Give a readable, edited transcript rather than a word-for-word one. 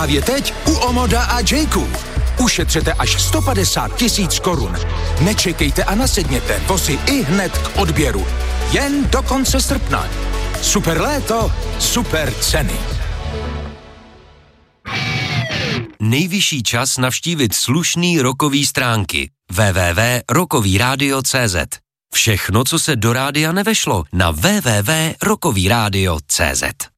Právě teď u Omoda a Jayku. Ušetřete až 150 000 korun. Nečekejte a nasedněte, vozy i hned k odběru. Jen do konce srpna. Super léto, super ceny. Nejvyšší čas navštívit slušný rockový stránky www.rockovyradio.cz. Všechno, co se do rádia nevešlo, na www.rockovyradio.cz.